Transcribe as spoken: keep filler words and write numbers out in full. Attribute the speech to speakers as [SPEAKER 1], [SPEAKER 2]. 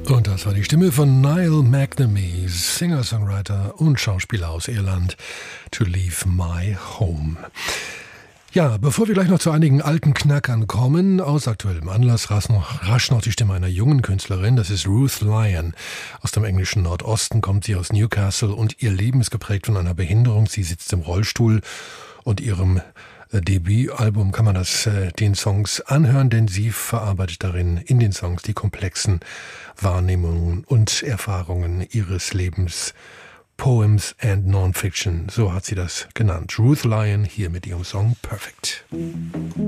[SPEAKER 1] Und das war die Stimme von Niall McNamee, Singer-Songwriter und Schauspieler aus Irland, To Leave My Home. Ja, bevor wir gleich noch zu einigen alten Knackern kommen, aus aktuellem Anlass rasch noch, rasch noch die Stimme einer jungen Künstlerin, das ist Ruth Lyon. Aus dem englischen Nordosten kommt sie aus Newcastle und ihr Leben ist geprägt von einer Behinderung. Sie sitzt im Rollstuhl und ihrem äh, Debütalbum kann man das äh, den Songs anhören, denn sie verarbeitet darin in den Songs die komplexen Wahrnehmungen und Erfahrungen ihres Lebens. Poems and Non-Fiction, so hat sie das genannt. Ruth Lyon hier mit ihrem Song Perfect.